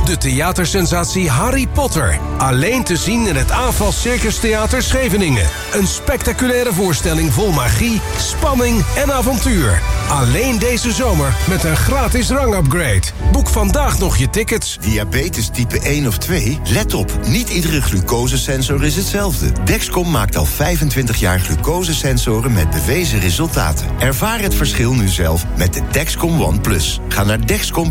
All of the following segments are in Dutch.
De theatersensatie Harry Potter. Alleen te zien in het AFAS Circus Theater Scheveningen. Een spectaculaire voorstelling vol magie, spanning en avontuur. Alleen deze zomer met een gratis rangupgrade. Boek vandaag nog je tickets. Diabetes type 1 of 2? Let op, niet iedere glucosesensor is hetzelfde. Dexcom maakt al 25 jaar glucosesensoren met bewezen resultaten. Ervaar het verschil nu zelf met de Dexcom One Plus. Ga naar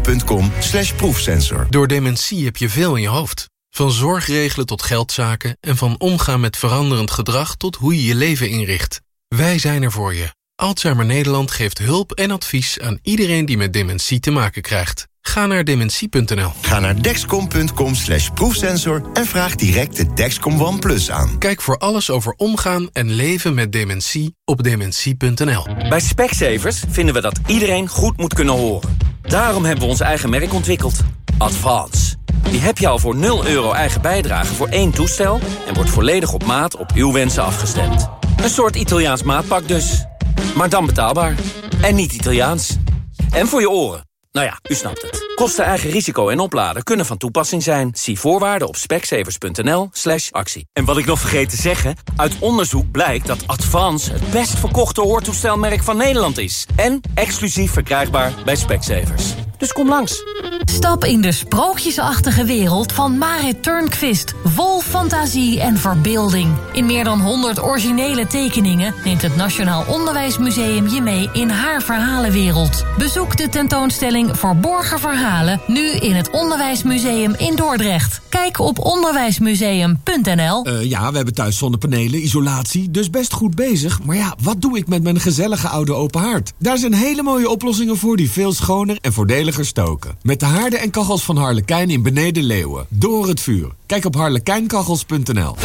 dexcom.com/proefsensor. Door dementie heb je veel in je hoofd. Van zorgregelen tot geldzaken en van omgaan met veranderend gedrag tot hoe je je leven inricht. Wij zijn er voor je. Alzheimer Nederland geeft hulp en advies aan iedereen die met dementie te maken krijgt. Ga naar dementie.nl. Ga naar dexcom.com/proefsensor en vraag direct de Dexcom One Plus aan. Kijk voor alles over omgaan en leven met dementie op dementie.nl. Bij Specsavers vinden we dat iedereen goed moet kunnen horen. Daarom hebben we ons eigen merk ontwikkeld. Advance. Die heb je al voor €0 eigen bijdrage voor 1 toestel... en wordt volledig op maat op uw wensen afgestemd. Een soort Italiaans maatpak dus. Maar dan betaalbaar. En niet Italiaans. En voor je oren. Nou ja, u snapt het. Kosten, eigen risico en opladen kunnen van toepassing zijn. Zie voorwaarden op specsavers.nl/actie. En wat ik nog vergeet te zeggen... uit onderzoek blijkt dat Advance het best verkochte hoortoestelmerk van Nederland is. En exclusief verkrijgbaar bij Specsavers. Dus kom langs. Stap in de sprookjesachtige wereld van Marit Turnquist. Vol fantasie en verbeelding. In meer dan 100 originele tekeningen neemt het Nationaal Onderwijsmuseum je mee in haar verhalenwereld. Bezoek de tentoonstelling Verborgen Verhalen nu in het Onderwijsmuseum in Dordrecht. Kijk op onderwijsmuseum.nl. Ja, we hebben thuis zonnepanelen, isolatie, dus best goed bezig. Maar ja, wat doe ik met mijn gezellige oude open haard? Daar zijn hele mooie oplossingen voor die veel schoner en voordeliger stoken. Met de haarden en kachels van Harlekijn in Beneden Leeuwen. Door het vuur. Kijk op harlekijnkachels.nl.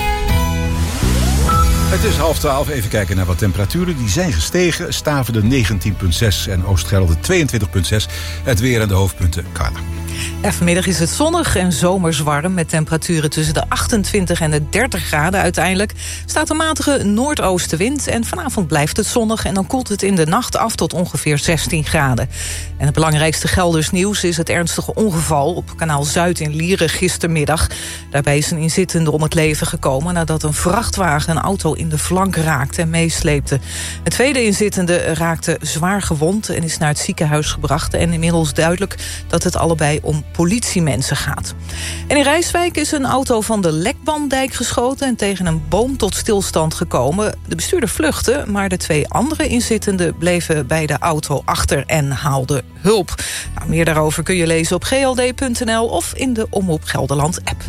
Het is 11:30, even kijken naar wat temperaturen. Die zijn gestegen. Staverde 19,6 en Oost-Gelre 22,6. Het weer en de hoofdpunten, Carla. Ja, vanmiddag is het zonnig en zomers warm... met temperaturen tussen de 28 en de 30 graden uiteindelijk. Staat een matige noordoostenwind en vanavond blijft het zonnig... en dan koelt het in de nacht af tot ongeveer 16 graden. En het belangrijkste Gelders nieuws is het ernstige ongeval... op kanaal Zuid in Lieren gistermiddag. Daarbij is een inzittende om het leven gekomen... nadat een vrachtwagen een auto in de flank raakte en meesleepte. Het tweede inzittende raakte zwaar gewond... en is naar het ziekenhuis gebracht. En inmiddels duidelijk dat het allebei om politiemensen gaat. En in Rijswijk is een auto van de Lekbandijk geschoten... en tegen een boom tot stilstand gekomen. De bestuurder vluchtte, maar de 2 andere inzittenden... bleven bij de auto achter en haalden hulp. Nou, meer daarover kun je lezen op gld.nl... of in de Omroep Gelderland-app.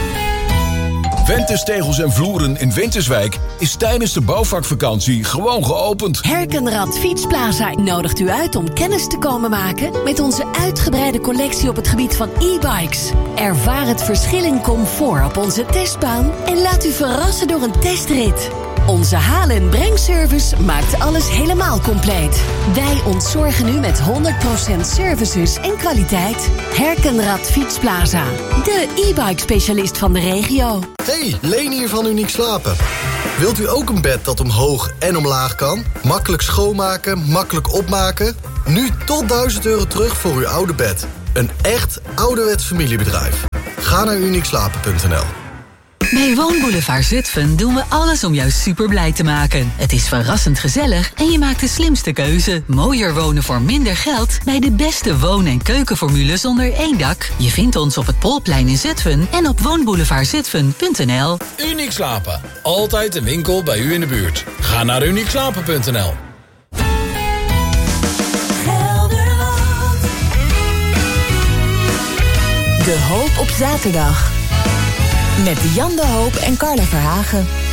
Ventes Tegels en Vloeren in Winterswijk is tijdens de bouwvakvakantie gewoon geopend. Herkenrad Fietsplaza nodigt u uit om kennis te komen maken met onze uitgebreide collectie op het gebied van e-bikes. Ervaar het verschil in comfort op onze testbaan en laat u verrassen door een testrit. Onze halen- en brengservice maakt alles helemaal compleet. Wij ontzorgen u met 100% services en kwaliteit. Herkenrad Fietsplaza, de e-bike specialist van de regio. Hey, Leen hier van Uniek Slapen. Wilt u ook een bed dat omhoog en omlaag kan? Makkelijk schoonmaken, makkelijk opmaken? Nu tot €1000 terug voor uw oude bed. Een echt ouderwets familiebedrijf. Ga naar uniekslapen.nl. Bij Woonboulevard Zutphen doen we alles om jou super blij te maken. Het is verrassend gezellig en je maakt de slimste keuze. Mooier wonen voor minder geld bij de beste woon- en keukenformules onder één dak. Je vindt ons op het Polplein in Zutphen en op woonboulevardzutphen.nl. Uniek Slapen. Altijd een winkel bij u in de buurt. Ga naar uniekslapen.nl. De Hoop op zaterdag. Met Jan de Hoop en Carla Verhagen.